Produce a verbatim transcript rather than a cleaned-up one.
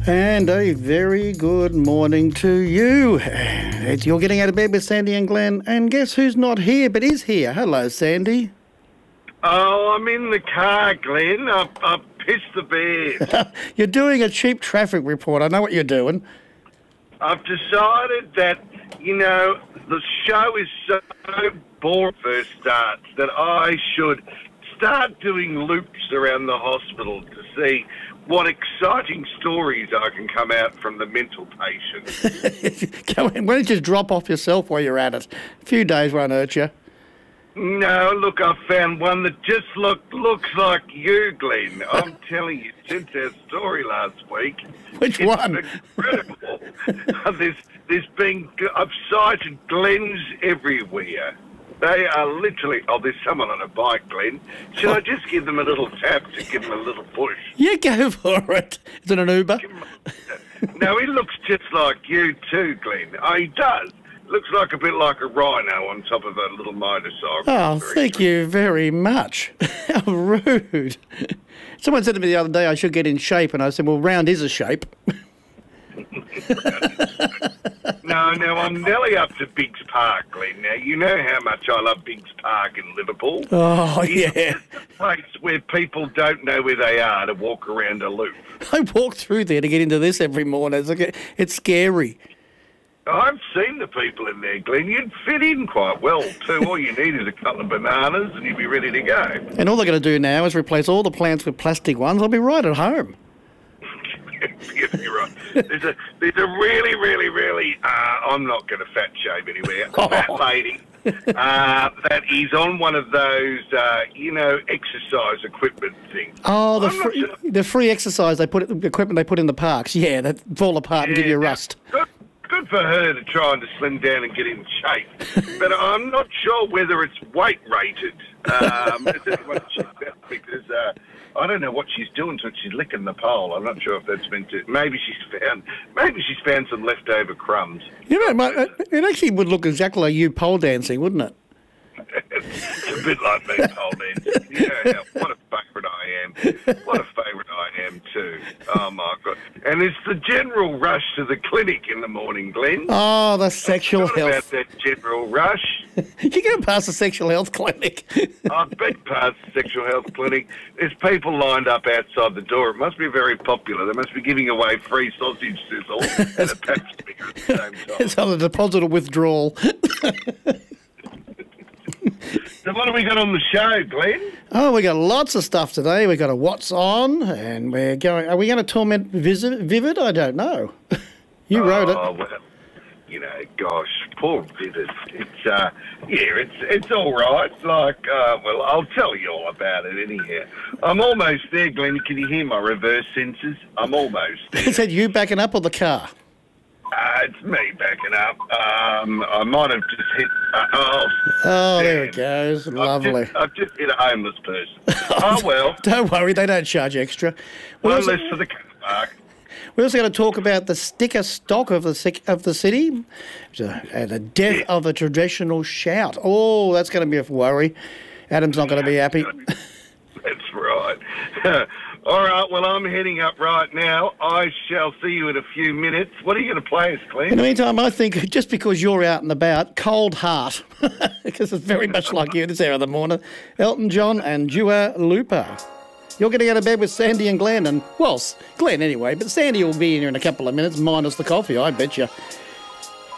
And a very good morning to you. It's, you're getting out of bed with Sandy and Glenn, and guess who's not here but is here? Hello, Sandy. Oh, I'm in the car, Glenn. I've, I've pissed the bed. You're doing a cheap traffic report. I know what you're doing. I've decided that, you know, the show is so boring first starts that I should start doing loops around the hospital to see what exciting stories I can come out from the mental patient. Why don't you just drop off yourself while you're at it? A few days won't hurt you. No, look, I found one that just look, looks like you, Glenn. I'm telling you, since our story last week. Which it's one? Incredible. there's, there's been, I've sighted Glens everywhere. They are literally, oh, there's someone on a bike, Glenn. Should I just give them a little tap to give them a little push? Yeah, go for it. Is it an Uber? No, he looks just like you too, Glenn. Oh, he does. Looks like a bit like a rhino on top of a little motorcycle. Oh, Very thank true. you very much. How rude. Someone said to me the other day I should get in shape, and I said, well, round is a shape. No, no, I'm nearly up to Biggs Park, Glenn. Now, you know how much I love Biggs Park in Liverpool. Oh, It's yeah. a place where people don't know where they are to walk around a loop. I walk through there to get into this every morning. It's, like, it's scary. I've seen the people in there, Glenn. You'd fit in quite well, too. All you need is a couple of bananas and you'd be ready to go. And all they're going to do now is replace all the plants with plastic ones. I'll be right at home. You're right. There's a, there's a really, really, really, uh, I'm not going to fat shame anywhere, Oh. that lady uh, that is on one of those, uh, you know, exercise equipment things. Oh, the I'm not free, sure- the free exercise they put, the equipment they put in the parks. Yeah, that fall apart and give you Yeah, rust. Good, good for her to try and to slim down and get in shape. But I'm not sure whether it's weight rated. Um, because uh, I don't know what she's doing since she's licking the pole. I'm not sure if that's meant to. Maybe she's found. Maybe she's found some leftover crumbs. You know, mate, it actually would look exactly like you pole dancing, wouldn't it? It's a bit like me pole dancing. You know how, what a favourite I am. What a favourite I am too. Oh my God! And it's the general rush to the clinic in the morning, Glenn. Oh, the sexual Forgot about health. that general rush. You go past the sexual health clinic. I've been past the sexual health clinic. There's people lined up outside the door. It must be very popular. They must be giving away free sausage sizzle and a pap smear at the same time. It's on the deposit or withdrawal. So what have we got on the show, Glenn? Oh, we got lots of stuff today. We got a what's on, and we're going. Are we going to torment Vivid? Vivid? I don't know. You wrote it. Oh, well, you know, gosh, poor Vivid. It's, uh, yeah, it's it's all right. Like, uh, well, I'll tell you all about it anyhow. I'm almost there, Glenn. Can you hear my reverse sensors? I'm almost there. Is that you backing up or the car? Uh, it's me backing up. Um, I might have just hit. Uh, oh, Oh, there it damn. goes. I've Lovely. just, I've just hit a homeless person. Oh well, Don't worry, they don't charge extra. We one also, less for the car park. we're also going to talk about the sticker stock of the sic- of the city, and the death Yeah. of a traditional shout. Oh, that's going to be a worry. Adam's not going to be happy. That's right. All right, well, I'm heading up right now. I shall see you in a few minutes. What are you going to play us, In Glenn? the meantime, I think just because you're out and about, Cold Heart, because it's very much like you this hour of the morning, Elton John and Dua Lipa. You're getting out of bed with Sandy and Glenn, and, well, Glenn anyway, but Sandy will be in here in a couple of minutes, minus the coffee, I bet you.